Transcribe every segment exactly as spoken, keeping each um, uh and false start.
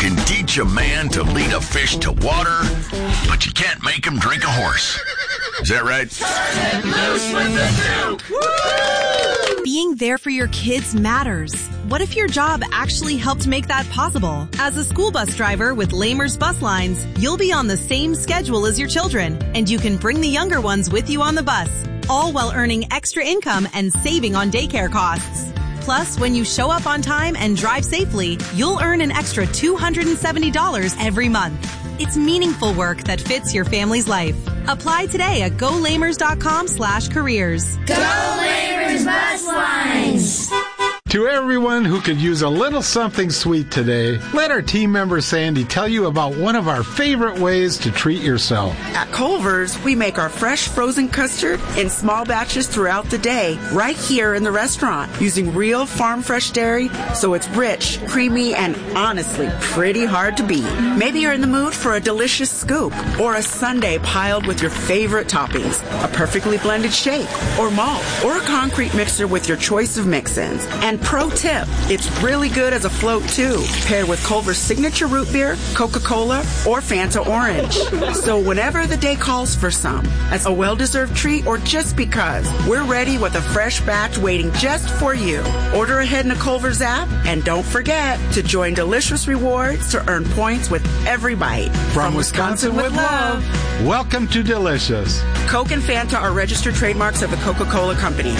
can teach a man to lead a fish to water, but you can't make him drink a horse. Is that right? Turn it loose with the Duke! Woo! Being there for your kids matters. What if your job actually helped make that possible? As a school bus driver with Lamers Bus Lines, you'll be on the same schedule as your children, and you can bring the younger ones with you on the bus, all while earning extra income and saving on daycare costs. Plus, when you show up on time and drive safely, you'll earn an extra two hundred seventy dollars every month. It's meaningful work that fits your family's life. Apply today at golamers.com slash careers. Go Lamers Bus Lines! To everyone who could use a little something sweet today, let our team member Sandy tell you about one of our favorite ways to treat yourself. At Culver's, we make our fresh frozen custard in small batches throughout the day, right here in the restaurant, using real farm fresh dairy, so it's rich, creamy, and honestly pretty hard to beat. Maybe you're in the mood for a delicious scoop, or a sundae piled with your favorite toppings, a perfectly blended shake, or malt, or a concrete mixer with your choice of mix-ins. And pro tip, it's really good as a float too, paired with Culver's signature root beer, Coca-Cola, or Fanta Orange. So whenever the day calls for some, as a well-deserved treat or just because, we're ready with a fresh batch waiting just for you. Order ahead in the Culver's app, and don't forget to join Delicious Rewards to earn points with every bite. From, From Wisconsin, Wisconsin with love. love, welcome to Delicious. Coke and Fanta are registered trademarks of the Coca-Cola Company.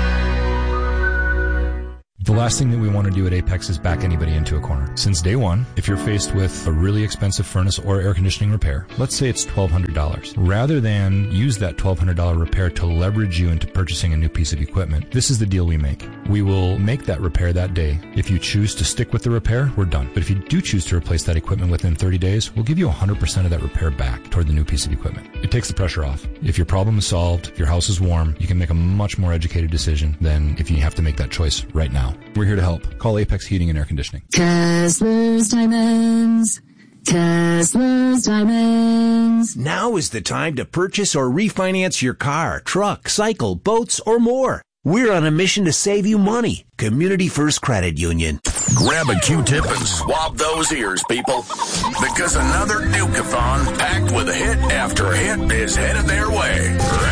The last thing that we want to do at Apex is back anybody into a corner. Since day one, if you're faced with a really expensive furnace or air conditioning repair, let's say it's twelve hundred dollars. Rather than use that twelve hundred dollars repair to leverage you into purchasing a new piece of equipment, this is the deal we make. We will make that repair that day. If you choose to stick with the repair, we're done. But if you do choose to replace that equipment within thirty days, we'll give you one hundred percent of that repair back toward the new piece of equipment. It takes the pressure off. If your problem is solved, if your house is warm, you can make a much more educated decision than if you have to make that choice right now. We're here to help. Call Apex Heating and Air Conditioning. Kessler's Diamonds. Kessler's Diamonds. Now is the time to purchase or refinance your car, truck, cycle, boats, or more. We're on a mission to save you money. Community First Credit Union. Grab a Q-tip and swab those ears, people. Because another Duke-a-thon packed with hit after hit is headed their way.